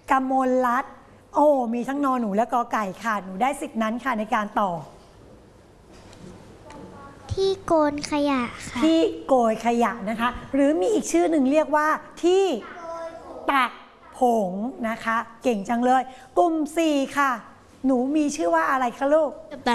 กมลรัตน์โอ้มีทั้งนอหนูและกอไก่ค่ะหนูได้สิทธินั้นค่ะในการตอบที่โกนขยะค่ะที่โกยขยะนะคะหรือมีอีกชื่อหนึ่งเรียกว่าที่ตักผงนะคะเก่งจังเลยกลุ่ม4ค่ะหนูมีชื่อว่าอะไรคะลูกกัปตั